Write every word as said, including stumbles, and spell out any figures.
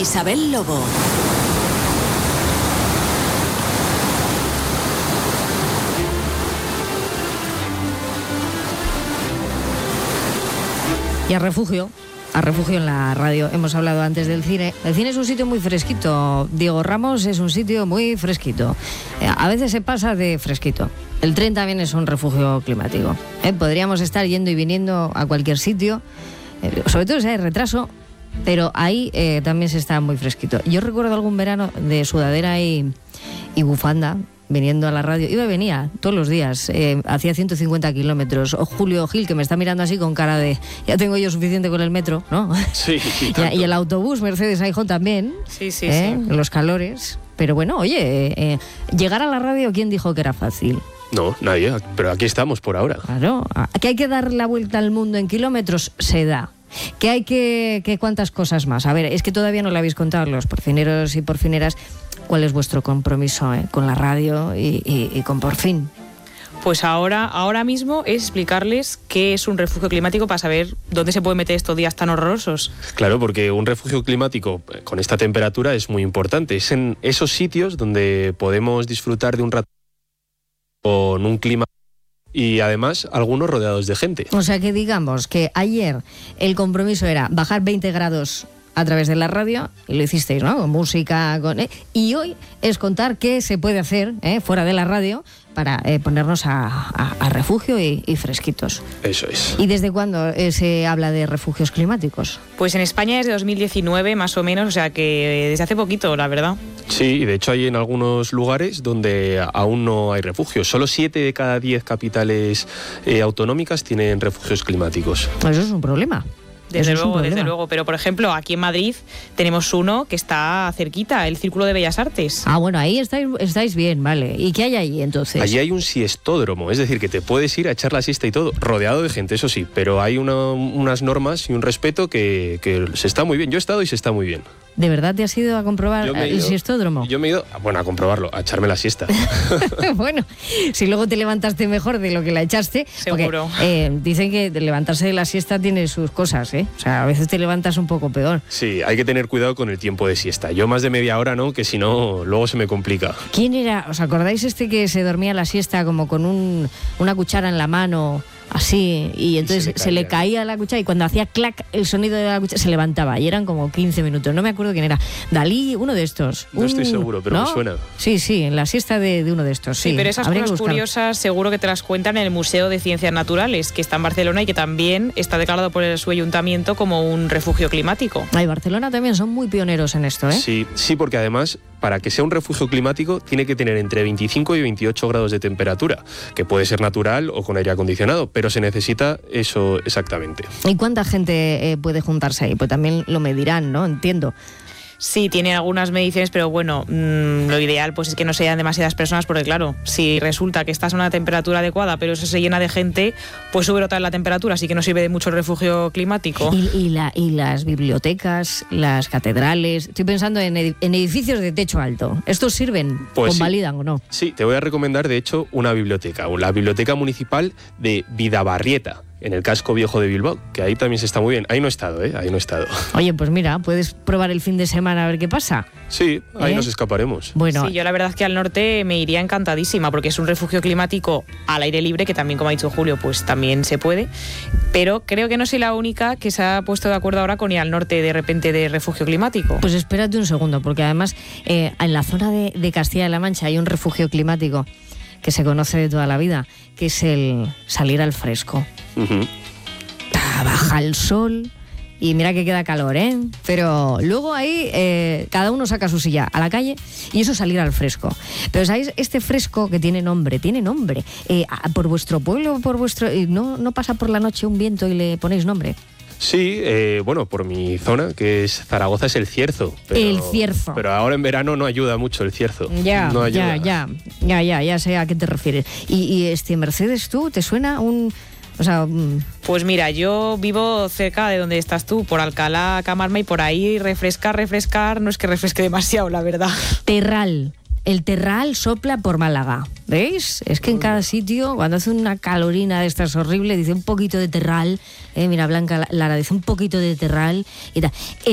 Isabel Lobo. Y a refugio, a refugio en la radio. Hemos hablado antes del cine. El cine es un sitio muy fresquito. Diego Ramos es un sitio muy fresquito. Eh, a veces se pasa de fresquito. El tren también es un refugio climático. Eh, podríamos estar yendo y viniendo a cualquier sitio, eh, sobre todo si hay retraso, pero ahí eh, también se está muy fresquito. Yo recuerdo algún verano de sudadera y, y bufanda, viniendo a la radio. Iba y venía todos los días, eh, hacía ciento cincuenta kilómetros. O Julio Gil, que me está mirando así con cara de ya tengo yo suficiente con el metro, ¿no? Sí. y, y el autobús Mercedes Aijón también. Sí, sí, ¿eh? sí. Los calores. Pero bueno, oye, eh, eh, llegar a la radio, ¿quién dijo que era fácil? No, nadie, pero aquí estamos por ahora. Claro, que hay que dar la vuelta al mundo en kilómetros, se da. Que hay que, que cuántas cosas más. A ver, es que todavía no le habéis contado los porcineros y porcineras cuál es vuestro compromiso eh, con la radio y, y, y con Por Fin. Pues ahora, ahora mismo es explicarles qué es un refugio climático para saber dónde se puede meter estos días tan horrorosos. Claro, porque un refugio climático con esta temperatura es muy importante. Es en esos sitios donde podemos disfrutar de un rato con un clima y además algunos rodeados de gente. O sea que digamos que ayer el compromiso era bajar veinte grados a través de la radio, y lo hicisteis, ¿no? Con música, con, ¿eh? Y hoy es contar qué se puede hacer ¿eh? fuera de la radio para eh, ponernos a, a, a refugio y, y fresquitos. Eso es. ¿Y desde cuándo eh, se habla de refugios climáticos? Pues en España desde dos mil diecinueve más o menos, o sea que desde hace poquito, la verdad. Sí, y de hecho hay en algunos lugares donde aún no hay refugios. Solo siete de cada diez capitales eh, autonómicas tienen refugios climáticos. Eso es un problema. Desde luego, desde luego. Pero, por ejemplo, aquí en Madrid tenemos uno que está cerquita, el Círculo de Bellas Artes. Ah, bueno, ahí estáis, estáis bien, vale. ¿Y qué hay allí, entonces? Allí hay un siestódromo, es decir, que te puedes ir a echar la siesta y todo, rodeado de gente, eso sí, pero hay una, unas normas y un respeto que, que se está muy bien. Yo he estado y se está muy bien. ¿De verdad te has ido a comprobar el ido, siestódromo? Yo me he ido, bueno, a comprobarlo, a echarme la siesta. Bueno, si luego te levantaste mejor de lo que la echaste. Seguro. Porque, eh, dicen que levantarse de la siesta tiene sus cosas, ¿eh? O sea, a veces te levantas un poco peor. Sí, hay que tener cuidado con el tiempo de siesta. Yo más de media hora, ¿no? Que si no, luego se me complica. ¿Quién era? ¿Os acordáis este que se dormía la siesta como con un, una cuchara en la mano? Así, y entonces y se, le se le caía la cuchara y cuando hacía clac el sonido de la cuchara se levantaba y eran como quince minutos, no me acuerdo quién era. Dalí, uno de estos. No un, estoy seguro, pero ¿no? me suena. Sí, sí, en la siesta de, de uno de estos. Sí, sí, pero esas Habría cosas curiosas seguro que te las cuentan en el Museo de Ciencias Naturales, que está en Barcelona y que también está declarado por el, su ayuntamiento como un refugio climático. Ay, Barcelona también son muy pioneros en esto, ¿eh? Sí, sí, porque además, para que sea un refugio climático, tiene que tener entre veinticinco y veintiocho grados de temperatura, que puede ser natural o con aire acondicionado, pero se necesita eso exactamente. ¿Y cuánta gente eh, puede juntarse ahí? Pues también lo medirán, ¿no? Entiendo. Sí, tiene algunas mediciones, pero bueno, mmm, lo ideal pues es que no sean demasiadas personas, porque claro, si resulta que estás a una temperatura adecuada, pero eso se llena de gente, pues sube otra vez la temperatura, así que no sirve de mucho el refugio climático. Y, y, la, y las bibliotecas, las catedrales, estoy pensando en, ed- en edificios de techo alto. ¿Estos sirven? Pues ¿Convalidan sí. o no? Sí, te voy a recomendar de hecho una biblioteca, la Biblioteca Municipal de Vidabarrieta, en el casco viejo de Bilbao, que ahí también se está muy bien. Ahí no he estado, ¿eh? Ahí no he estado. Oye, pues mira, puedes probar el fin de semana a ver qué pasa. Sí, ahí ¿Eh? nos escaparemos. Bueno, Sí, yo la verdad es que al norte me iría encantadísima, porque es un refugio climático al aire libre, que también, como ha dicho Julio, pues también se puede. Pero creo que no soy la única que se ha puesto de acuerdo ahora con ir al norte de repente de refugio climático. pues espérate un segundo, porque además eh, en la zona de, de Castilla-La Mancha hay un refugio climático que se conoce de toda la vida, que es el salir al fresco. Uh-huh. Baja el sol y mira que queda calor, ¿eh? Pero luego ahí eh, cada uno saca su silla a la calle y eso es salir al fresco. Pero ¿sabéis? Este fresco que tiene nombre, tiene nombre. Eh, por vuestro pueblo, por vuestro... Eh, ¿no, ¿No pasa por la noche un viento y le ponéis nombre? Sí, eh, bueno, por mi zona, que es Zaragoza, es el cierzo. Pero, El cierzo. Pero ahora en verano no ayuda mucho el cierzo. Ya, no ayuda. ya, ya, ya, ya, ya sé a qué te refieres. Y, y este Mercedes, ¿tú te suena un... O sea, mm, Pues mira, yo vivo cerca de donde estás tú, por Alcalá, Camarma, y por ahí refrescar, refrescar, no es que refresque demasiado, la verdad. Terral. El terral sopla por Málaga, ¿veis? Es que en cada sitio, cuando hace una calorina de estas horrible, dice un poquito de terral, eh, mira, Blanca Lara dice un poquito de terral y tal.